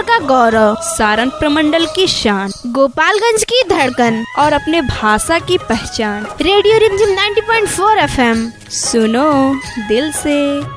का गौरव, सारण प्रमंडल की शान, गोपालगंज की धड़कन और अपने भाषा की पहचान। रेडियो रिमझिम 90.4 FM, सुनो दिल से।